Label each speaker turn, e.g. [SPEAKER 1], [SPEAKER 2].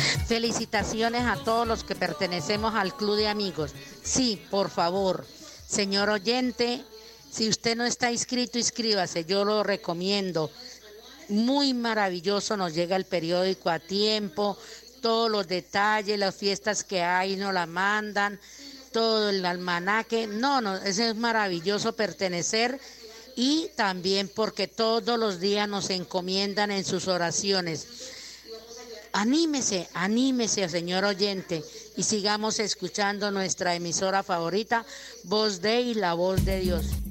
[SPEAKER 1] Felicitaciones a todos los que pertenecemos al Club de Amigos. Sí, por favor, señor oyente, si usted no está inscrito, inscríbase, yo lo recomiendo. Muy maravilloso, nos llega el periódico a tiempo, todos los detalles, las fiestas que hay nos la mandan, todo el almanaque. No, eso es maravilloso pertenecer y también porque todos los días nos encomiendan en sus oraciones. Anímese, señor oyente, y sigamos escuchando nuestra emisora favorita, Voz de y la Voz de Dios.